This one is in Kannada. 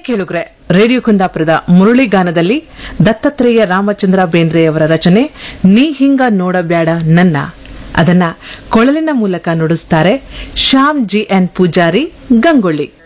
ಕೇಳುಗ್ರೆ, ರೇಡಿಯೋ ಕುಂದಾಪುರದ ಮುರಳಿಗಾನದಲ್ಲಿ ದತ್ತಾತ್ರೇಯ ರಾಮಚಂದ್ರ ಬೇಂದ್ರೆಯವರ ರಚನೆ ನೀ ಹಿಂಗ ನೋಡಬ್ಯಾಡ ನನ್ನ, ಅದನ್ನ ಕೊಳಲಿನ ಮೂಲಕ ನುಡಿಸ್ತಾರೆ ಶ್ಯಾಮ್ ಜಿ ಎನ್ ಪೂಜಾರಿ ಗಂಗೊಳ್ಳಿ.